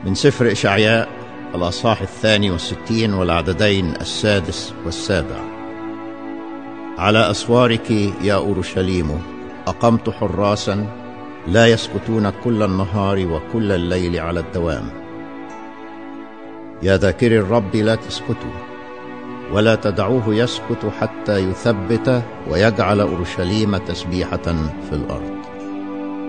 من سفر إشعياء الأصحاح 62 والعددين 6 و7. على أسوارك يا أورشليم أقمت حراسا لا يسكتون كل النهار وكل الليل على الدوام. يا ذاكري الرب لا تسكتوا ولا تدعوه يسكت حتى يثبت ويجعل أورشليم تسبيحة في الأرض.